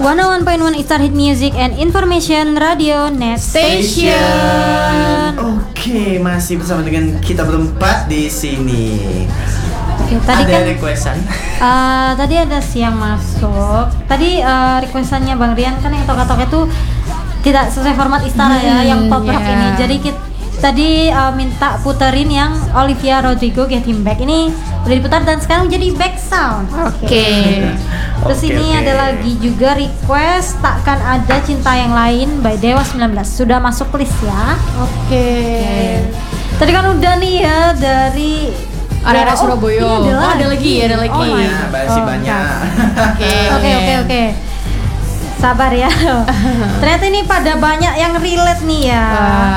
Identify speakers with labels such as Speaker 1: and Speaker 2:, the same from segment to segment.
Speaker 1: 101.1 Star Hit Music and Information Radio Net Station.
Speaker 2: Oke, masih bersama dengan kita berempat di sini.
Speaker 1: Oke, tadi
Speaker 2: ada
Speaker 1: kan
Speaker 2: requestan.
Speaker 1: Tadi ada siang masuk. Tadi requestannya Bang Rian kan yang tok-tok itu tidak sesuai format Istara ya, yang pop rock ini. Jadi tadi minta puterin yang Olivia Rodrigo Get Him Back. Ini udah diputar dan sekarang jadi back sound. Oke. Terus ini ada lagi juga request Takkan Ada Cinta Yang Lain by Dewa 19. Sudah masuk list ya. Oke. Tadi kan udah nih ya dari
Speaker 3: Area Surabaya.
Speaker 1: Ada lagi.
Speaker 2: Masih banyak.
Speaker 1: Oke. Sabar ya. Ternyata ini pada banyak yang relate nih ya.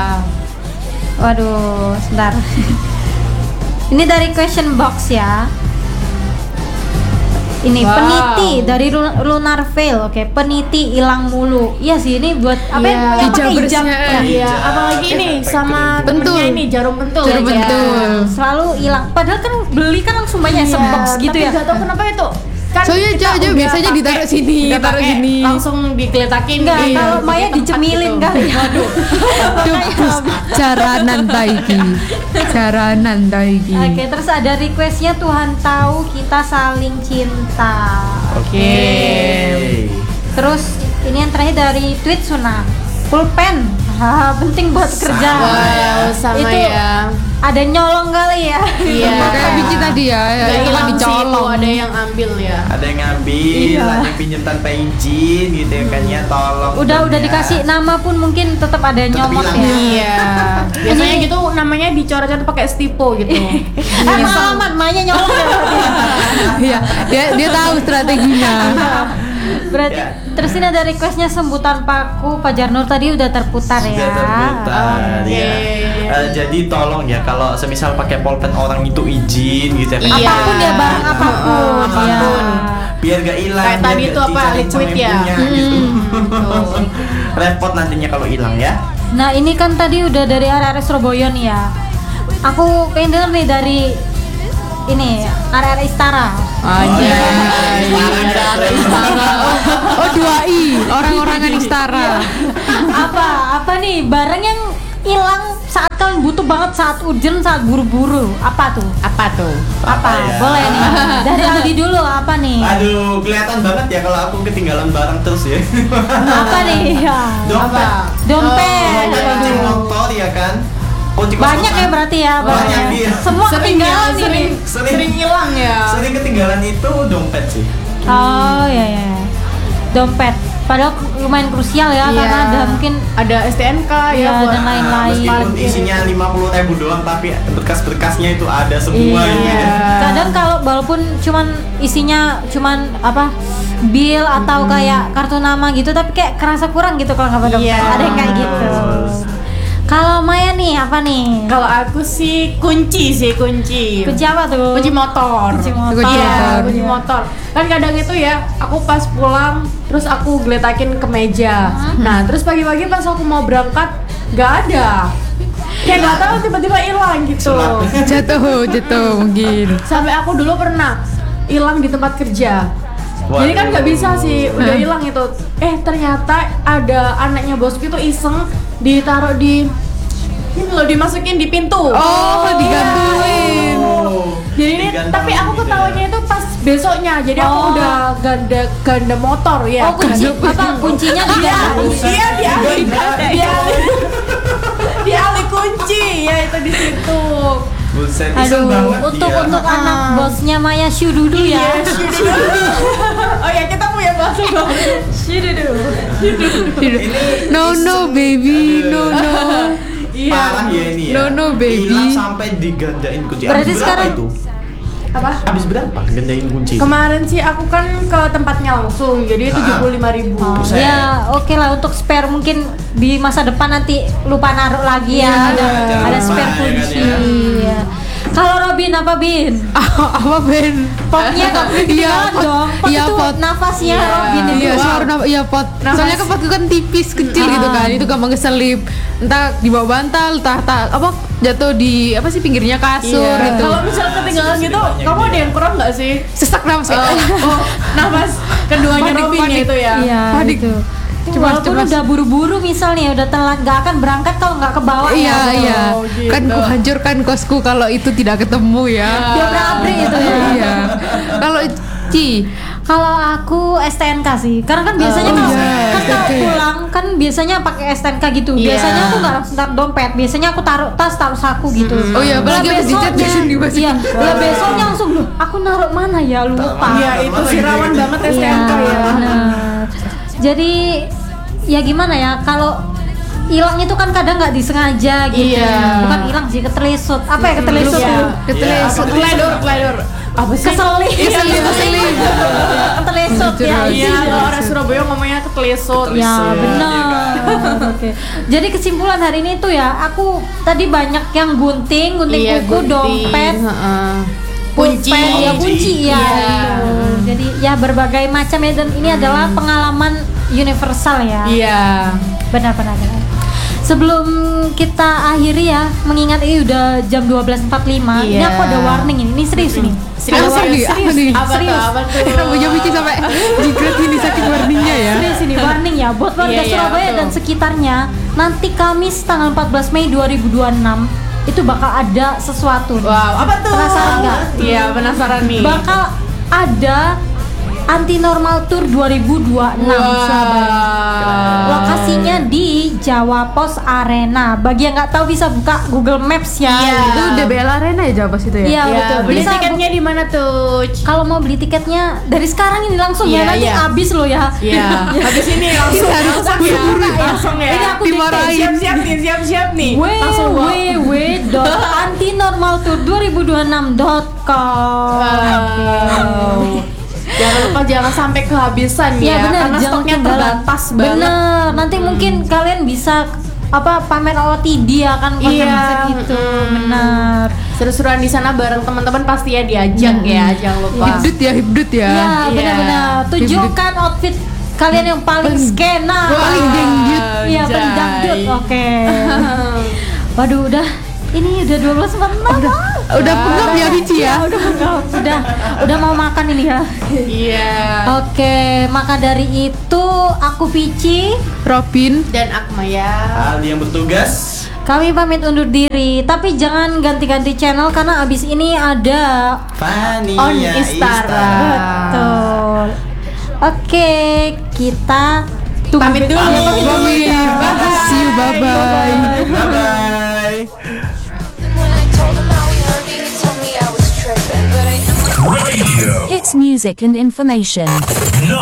Speaker 1: Waduh, sebentar. Ini dari question box ya. Ini peniti dari Lunar Veil. Oke, peniti hilang mulu. Iya sih, ini buat apa yang pakai hijab.
Speaker 3: Iya, apalagi ini sama temennya ini jarum pentul.
Speaker 1: Selalu hilang. Padahal kan beli kan langsung banyak sebox gitu ya.
Speaker 3: Tapi gak tau kenapa itu. Kan
Speaker 4: soalnya jauh biasanya ditaruh sini, taruh sini.
Speaker 3: Langsung dikeletakin.
Speaker 1: Enggak, kalau Maya dicemilin kali ya. Aduh.
Speaker 4: Caranan taiki.
Speaker 1: Oke, terus ada requestnya Tuhan tahu kita saling cinta.
Speaker 2: Oke.
Speaker 1: Terus ini yang terakhir dari tweet Suna. Pulpen. Penting buat kerja.
Speaker 3: Sama
Speaker 1: itu
Speaker 3: ya.
Speaker 1: Ada nyolong kali ya.
Speaker 3: Iya.
Speaker 4: Kayak biji tadi ya,
Speaker 3: Hilang
Speaker 4: dicolong.
Speaker 3: ada yang ambil ya.
Speaker 2: Ada yang ngambil, ada yang pinjam tanpa izin gitu ya kan ya, tolong.
Speaker 1: Udah dikasih nama pun mungkin tetap ada yang nyomot ya.
Speaker 3: Iya. Biasanya gitu namanya dicoret-coret pakai stipo gitu.
Speaker 1: Aman, Maya nyolong ya berarti.
Speaker 4: Iya, dia tahu strateginya.
Speaker 1: Berarti terus ini ada requestnya Sembuh Tanpaku Pak Jarnur tadi udah terputar ya.
Speaker 2: Sudah terputar ya. Jadi tolong ya kalau semisal pakai pulpen orang itu izin gitu ya kan.
Speaker 1: Apapun ya, barang apapun.
Speaker 2: Biar gak hilang.
Speaker 3: Kayak tadi itu apa, liquid ya.
Speaker 2: Gitu. Repot nantinya kalau hilang ya.
Speaker 1: Nah ini kan tadi udah dari area Surabaya nih ya. Aku pengen denger nih dari ini area Istara.
Speaker 4: Istara. Oh 2i, orang-orangan Istara.
Speaker 1: Apa nih barang yang hilang saat kalian butuh banget, saat urgent, saat buru-buru? Apa tuh?
Speaker 3: Apa?
Speaker 2: Ya?
Speaker 1: Boleh nih. Dari Aldi dulu apa nih?
Speaker 2: Aduh, kelihatan banget ya kalau aku ketinggalan barang terus ya.
Speaker 1: Apa nih?
Speaker 2: Dompet.
Speaker 1: Dompet.
Speaker 2: Kunci motor ya kan.
Speaker 1: Banyak ya berarti ya.
Speaker 2: Banyak iya.
Speaker 1: Semua ketinggalan ini.
Speaker 3: Sering hilang ya.
Speaker 2: Sering ketinggalan itu dompet sih.
Speaker 1: Oh ya. Dompet. Padahal lumayan krusial ya, karena ada mungkin
Speaker 3: ada STNK ya buat
Speaker 1: dan lain-lain.
Speaker 2: Meskipun isinya 50.000 doang, tapi berkas-berkasnya itu ada semua.
Speaker 1: Kadang kalau walaupun isinya apa bill atau kayak kartu nama gitu, tapi kayak kerasa kurang gitu kalau nggak ada dompet. Ada yang kayak gitu. Kalau Maya nih apa nih?
Speaker 3: Kalau aku sih kunci.
Speaker 1: Kunci apa tuh?
Speaker 3: Kunci motor. Kunci motor. Kan kadang itu ya, aku pas pulang terus aku geletakin ke meja. Nah, terus pagi-pagi pas aku mau berangkat nggak ada. Kayak nggak tahu tiba-tiba hilang gitu.
Speaker 4: Jatuh mungkin.
Speaker 3: Sampai aku dulu pernah hilang di tempat kerja. Jadi kan nggak bisa sih, udah hilang itu. Ternyata ada anaknya bosku itu iseng ditaruh di ini loh, dimasukin di pintu.
Speaker 4: Digantungin.
Speaker 3: Jadi ini, tapi aku ketawanya itu pas besoknya. Jadi aku udah ganda motor ya.
Speaker 1: Kuncinya
Speaker 3: di alih kunci ya, itu di situ.
Speaker 2: Buset, iseng banget
Speaker 1: untuk anak bosnya Maya Syududu ya.
Speaker 3: Oh ya, kita punya bahasa baru. Syududu.
Speaker 4: No baby, no.
Speaker 2: Parah ya ini ya.
Speaker 4: No baby.
Speaker 2: Hilang sampai digandain kunci.
Speaker 1: Berarti
Speaker 2: Habis
Speaker 1: sekarang
Speaker 2: berapa itu?
Speaker 3: Apa?
Speaker 2: Habis berapa gandain kunci?
Speaker 3: Kemarin sih aku kan ke tempatnya langsung, jadi 75.000.
Speaker 1: Ya oke lah, untuk spare mungkin di masa depan nanti lupa naruh lagi ya. Ada spare kunci. Ya. Kalau Robin apa Bin?
Speaker 4: Apa Ben?
Speaker 1: Potnya nggak boleh
Speaker 4: Iya,
Speaker 1: ketinggalan
Speaker 4: pot.
Speaker 1: dong. Pot
Speaker 4: Iya,
Speaker 1: itu
Speaker 4: pot.
Speaker 1: nafasnya
Speaker 3: Iya.
Speaker 1: Robin itu.
Speaker 4: Iya, suara iya pot. Soalnya kan potku kan tipis kecil gitu kan, itu gampang keselip. Entah di bawah bantal, entah apa jatuh di apa sih pinggirnya kasur
Speaker 3: Iya.
Speaker 4: gitu.
Speaker 3: Kalau misalnya ketinggalan gitu, kamu ada yang kurang nggak sih?
Speaker 4: Sesak nafas kayak
Speaker 3: Nafas keduanya
Speaker 4: Panik,
Speaker 3: Robin
Speaker 4: panik.
Speaker 3: itu ya.
Speaker 1: Iya,
Speaker 4: Panik.
Speaker 1: gitu.
Speaker 4: Cemas,
Speaker 1: Walaupun
Speaker 4: cemas.
Speaker 1: udah buru-buru misalnya udah telat nggak akan berangkat kalau nggak ke bawah
Speaker 4: Iya,
Speaker 1: ya.
Speaker 4: iya.
Speaker 3: Oh, gitu.
Speaker 4: Kan ku hancurkan kosku kalau itu tidak ketemu ya.
Speaker 1: Dia abrik itu ya.
Speaker 4: Iya. Kalau Ci,
Speaker 1: Kalau aku STNK sih, karena kan biasanya
Speaker 3: Oh,
Speaker 1: kalau
Speaker 4: iya,
Speaker 1: kan kalau
Speaker 4: STNK.
Speaker 1: pulang kan biasanya pakai STNK gitu.
Speaker 3: Iya.
Speaker 1: Biasanya aku nggak langsung taruh dompet, biasanya aku taruh tas, taruh saku gitu.
Speaker 4: Oh iya, apalagi
Speaker 1: Lah
Speaker 4: habis dicat
Speaker 1: besoknya-
Speaker 4: biasanya dimasukin.
Speaker 1: Iya, lah besoknya langsung loh, aku naruh mana ya lupa.
Speaker 3: Iya, itu sih rawan banget STNK ya.
Speaker 1: benar. Jadi ya gimana ya kalau hilang itu kan kadang nggak disengaja gitu.
Speaker 3: Iya.
Speaker 1: Bukan hilang sih, ketelisut. Apa ya ketelisut?
Speaker 3: Iya.
Speaker 2: Ketelisut.
Speaker 3: Keledor. Apa sih?
Speaker 1: Keselip.
Speaker 3: Keselip.
Speaker 1: Ketelisut ya.
Speaker 3: Iya, kalau orang Surabaya ngomongnya ketelesut.
Speaker 1: Ya
Speaker 2: Ketelisut,
Speaker 1: benar. Oke. Jadi kesimpulan hari ini tuh ya, aku tadi banyak yang gunting
Speaker 3: Iya,
Speaker 1: buku, dompet,
Speaker 3: heeh.
Speaker 1: kunci, ya
Speaker 2: Kunci.
Speaker 1: kunci ya.
Speaker 3: Iya.
Speaker 1: Gitu. Jadi ya berbagai macam ya, dan ini adalah pengalaman universal ya.
Speaker 3: Iya.
Speaker 1: Benar-benar. Sebelum kita akhiri ya, mengingat ini udah jam 12.45, ini
Speaker 3: Iya.
Speaker 1: aku ada warning ini. Ini serius nih.
Speaker 3: Serius,
Speaker 1: Ada warning,
Speaker 4: serius. Apa nih?
Speaker 3: Apa tuh?
Speaker 1: Serius.
Speaker 3: Apa tuh?
Speaker 4: rambutnya Vicky sampai jingkret ini saking warningnya ya.
Speaker 1: Serius ini warning ya buat warga
Speaker 3: Iya, iya,
Speaker 1: Surabaya
Speaker 3: betul.
Speaker 1: dan sekitarnya. Nanti Kamis tanggal 14 Mei 2026 itu bakal ada sesuatu.
Speaker 3: Wow, apa tuh?
Speaker 1: Penasaran nggak?
Speaker 3: Iya, penasaran nih.
Speaker 1: Bakal ada Anti Normal Tour 2026 Surabaya. Lokasinya di Jawa Pos Arena. Bagi yang nggak tahu bisa buka Google Maps ya.
Speaker 3: Iya.
Speaker 4: Itu DBL Arena ya Jawa Pos itu ya?
Speaker 1: Iya,
Speaker 3: Ya,
Speaker 1: betul.
Speaker 3: beli
Speaker 1: Bisa
Speaker 3: tiketnya di mana tuh?
Speaker 1: kalau mau beli tiketnya dari sekarang ini langsung
Speaker 3: Iya,
Speaker 1: ya, nanti
Speaker 3: iya.
Speaker 1: habis loh ya.
Speaker 3: Iya, habis ini langsung
Speaker 4: Harus
Speaker 3: ya.
Speaker 4: buru-buru ya.
Speaker 3: Langsung ya.
Speaker 1: Ini aku
Speaker 4: Dimarahin.
Speaker 3: Siap-siap nih. Langsung bawa.
Speaker 1: www.antinormaltour2026.com.
Speaker 3: Wow. Jangan lupa jangan sampai kehabisan ya,
Speaker 1: benar,
Speaker 3: karena
Speaker 1: jangan
Speaker 3: stoknya
Speaker 1: ketinggalan.
Speaker 3: terbatas banget.
Speaker 1: Bener, nanti mungkin kalian bisa apa pamer OOTD ya kan konser
Speaker 3: Iya,
Speaker 1: gitu. Benar.
Speaker 3: Seru-seruan di sana bareng teman-teman pasti ya diajak ya, jangan lupa.
Speaker 4: Hibdut ya, hibdut ya.
Speaker 1: Iya,
Speaker 3: Iya.
Speaker 1: benar-benar. Tunjukkan outfit kalian yang paling skena.
Speaker 4: Paling dangdut.
Speaker 1: Iya, paling
Speaker 3: Anjay.
Speaker 1: dangdut. Oke. Waduh, ini udah 12.46.
Speaker 4: Udah pengap ya Vicky ya?
Speaker 1: Udah pengap. Udah mau makan ini ya.
Speaker 3: Iya.
Speaker 1: Oke, maka dari itu aku Vici.
Speaker 4: Robin.
Speaker 3: Dan Akmaya.
Speaker 2: Aldi yang bertugas.
Speaker 1: Kami pamit undur diri, tapi jangan ganti-ganti channel karena abis ini ada
Speaker 2: Fania
Speaker 3: On Istara.
Speaker 1: betul. Oke, kita tunggu.
Speaker 3: Pamit dulu.
Speaker 4: Bye. See you, bye-bye.
Speaker 2: Bye-bye.
Speaker 5: When I told him how we hurt me, he told me I was tripping, but I
Speaker 6: It's music and information.